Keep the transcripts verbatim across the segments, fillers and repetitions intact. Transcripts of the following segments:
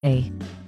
Hey,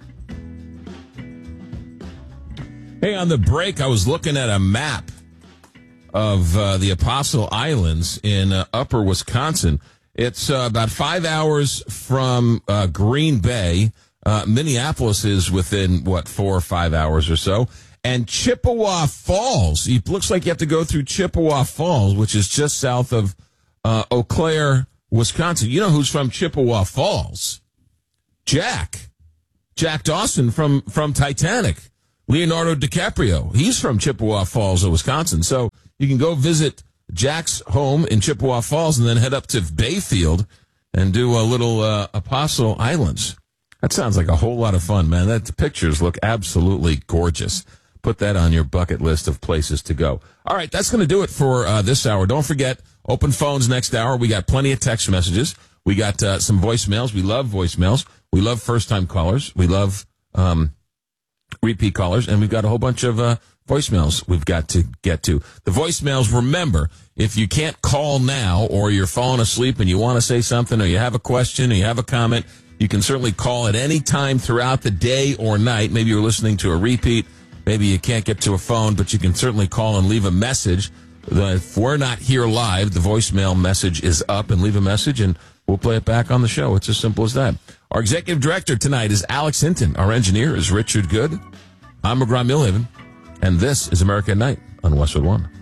on the break, I was looking at a map of uh, the Apostle Islands in uh, upper Wisconsin. It's uh, about five hours from uh, Green Bay. Uh, Minneapolis is within, what, four or five hours or so. And Chippewa Falls, it looks like you have to go through Chippewa Falls, which is just south of uh, Eau Claire, Wisconsin. You know who's from Chippewa Falls? Jack. Jack Dawson from, from Titanic. Leonardo DiCaprio. He's from Chippewa Falls, Wisconsin. So you can go visit Jack's home in Chippewa Falls and then head up to Bayfield and do a little uh, Apostle Islands. That sounds like a whole lot of fun, man. That the pictures look absolutely gorgeous. Put that on your bucket list of places to go. All right, that's going to do it for uh, this hour. Don't forget, open phones next hour. We got plenty of text messages. We got uh, some voicemails. We love voicemails. We love first-time callers. We love um, repeat callers. And we've got a whole bunch of uh, voicemails we've got to get to. The voicemails, remember, if you can't call now or you're falling asleep and you want to say something or you have a question or you have a comment, you can certainly call at any time throughout the day or night. Maybe you're listening to a repeat. Maybe you can't get to a phone, but you can certainly call and leave a message. If we're not here live, the voicemail message is up, and leave a message, and we'll play it back on the show. It's as simple as that. Our executive director tonight is Alex Hinton. Our engineer is Richard Good. I'm McGraw Millhaven, and this is America at Night on Westwood One.